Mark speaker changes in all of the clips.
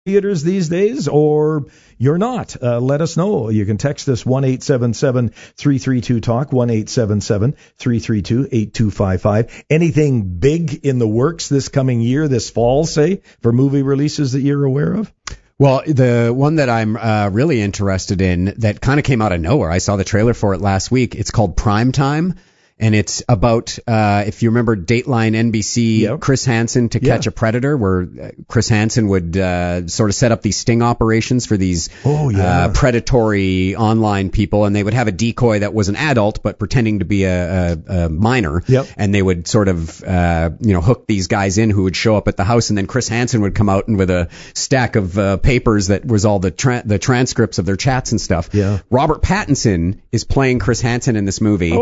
Speaker 1: theaters these days, or you're not. Let us know. You can text us 1-877-332-TALK, 1-877-332-8255. Anything big in the works this coming year, this fall, say, for movie releases that you're aware of?
Speaker 2: Well, the one that I'm really interested in that kind of came out of nowhere, I saw the trailer for it last week. It's called Primetime. And it's about, if you remember Dateline NBC, Chris Hansen to Catch a Predator, where Chris Hansen would sort of set up these sting operations for these predatory online people, and they would have a decoy that was an adult but pretending to be a minor, and they would sort of hook these guys in who would show up at the house, and then Chris Hansen would come out and with a stack of papers that was all the transcripts of their chats and stuff. Robert Pattinson is playing Chris Hansen in this movie.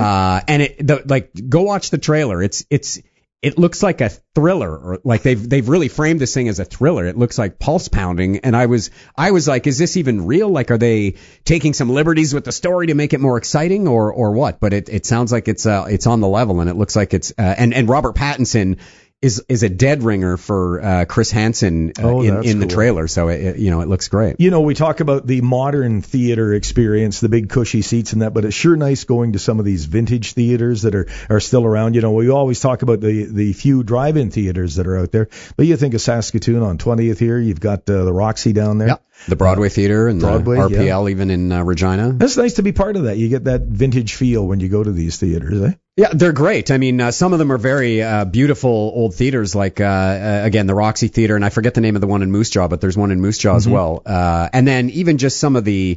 Speaker 2: And go watch the trailer. It looks like a thriller, or like they've really framed this thing as a thriller. It looks like pulse pounding, and I was like, is this even real? Like, are they taking some liberties with the story to make it more exciting, or what? But it sounds like it's on the level, and it looks like it's and Robert Pattinson is a dead ringer for Chris Hansen in the trailer, so it looks great.
Speaker 1: We talk about the modern theater experience, the big cushy seats and that, but it's sure nice going to some of these vintage theaters that are still around. We always talk about the few drive-in theaters that are out there, but you think of Saskatoon on 20th here, you've got the Roxy down there.
Speaker 2: The Broadway Theater and Broadway, the RPL even in Regina.
Speaker 1: It's nice to be part of that. You get that vintage feel when you go to these theaters, eh?
Speaker 2: Yeah, they're great. I mean, some of them are very beautiful old theaters, like, again, the Roxy Theater, and I forget the name of the one in Moose Jaw, but there's one in Moose Jaw as well. And then even just some of the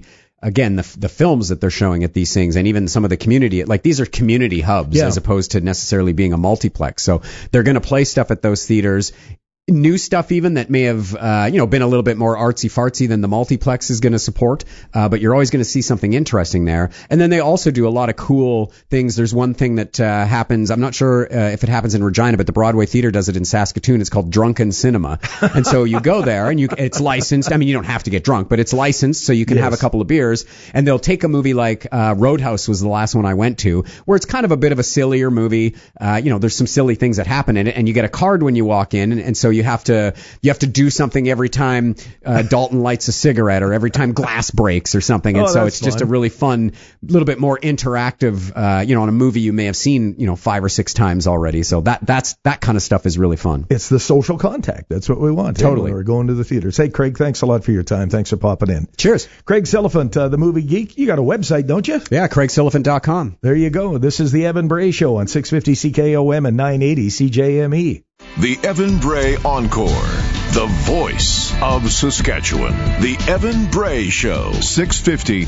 Speaker 2: films that they're showing at these things, and even some of the community, like these are community hubs as opposed to necessarily being a multiplex. So they're going to play stuff at those theaters. New stuff even that may have been a little bit more artsy-fartsy than the multiplex is going to support, but you're always going to see something interesting there. And then they also do a lot of cool things. There's one thing that happens, I'm not sure if it happens in Regina, but the Broadway Theater does it in Saskatoon. It's called Drunken Cinema. And so you go there, and it's licensed. I mean, you don't have to get drunk, but it's licensed, so you can have a couple of beers. And they'll take a movie like Roadhouse was the last one I went to, where it's kind of a bit of a sillier movie. There's some silly things that happen in it, and you get a card when you walk in, and so you have to do something every time Dalton lights a cigarette, or every time glass breaks or something. And so it's just a really fun, little bit more interactive, on a movie you may have seen, 5 or 6 times already. So that kind of stuff is really fun.
Speaker 1: It's the social contact. That's what we want.
Speaker 2: Totally.
Speaker 1: We're going to the theaters. Hey, Craig, thanks a lot for your time. Thanks for popping in.
Speaker 2: Cheers.
Speaker 1: Craig Silliphant, the movie geek. You got a website, don't you?
Speaker 2: Yeah, CraigSilliphant.com.
Speaker 1: There you go. This is the Evan Bray Show on 650 CKOM and 980 CJME.
Speaker 3: The Evan Bray Encore, the voice of Saskatchewan. The Evan Bray Show, 650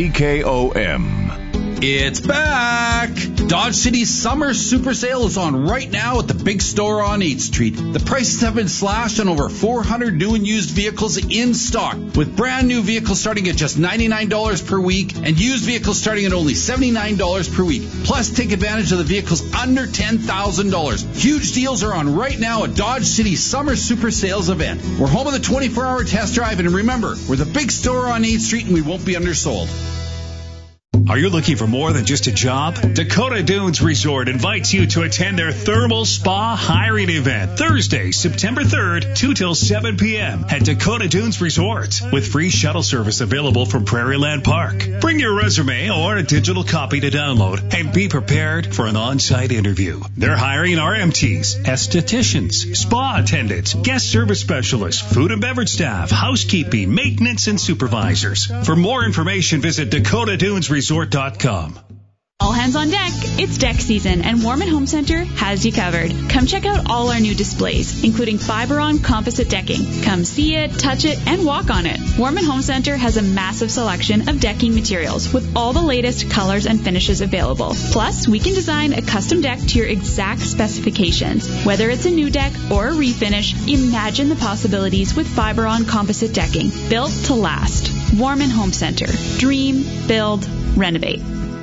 Speaker 3: CKOM.
Speaker 4: It's back! Dodge City's summer super sale is on right now at the big store on 8th Street. The prices have been slashed on over 400 new and used vehicles in stock, with brand new vehicles starting at just $99 per week and used vehicles starting at only $79 per week. Plus, take advantage of the vehicles under $10,000. Huge deals are on right now at Dodge City's summer super sales event. We're home of the 24-hour test drive, and remember, we're the big store on 8th Street and we won't be undersold.
Speaker 5: Are you looking for more than just a job? Dakota Dunes Resort invites you to attend their thermal spa hiring event Thursday, September 3rd, 2 till 7 p.m. at Dakota Dunes Resort, with free shuttle service available from Prairieland Park. Bring your resume or a digital copy to download and be prepared for an on-site interview. They're hiring RMTs, estheticians, spa attendants, guest service specialists, food and beverage staff, housekeeping, maintenance, and supervisors. For more information, visit DakotaDunesResort.com.
Speaker 6: All hands on deck. It's deck season, and Warman Home Center has you covered. Come check out all our new displays, including Fiberon composite decking. Come see it, touch it, and walk on it. Warman Home Center has a massive selection of decking materials with all the latest colors and finishes available. Plus, we can design a custom deck to your exact specifications. Whether it's a new deck or a refinish, imagine the possibilities with Fiberon composite decking. Built to last. Warman Home Center. Dream, build, renovate.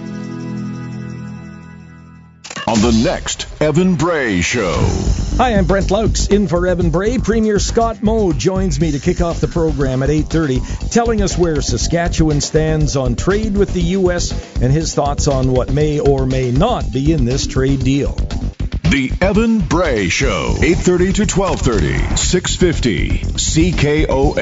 Speaker 3: On the next Evan Bray Show.
Speaker 1: Hi, I'm Brent Laux, in for Evan Bray. Premier Scott Moe joins me to kick off the program at 8:30, telling us where Saskatchewan stands on trade with the U.S. and his thoughts on what may or may not be in this trade deal.
Speaker 3: The Evan Bray Show, 8:30 to 12:30, 650 CKOM.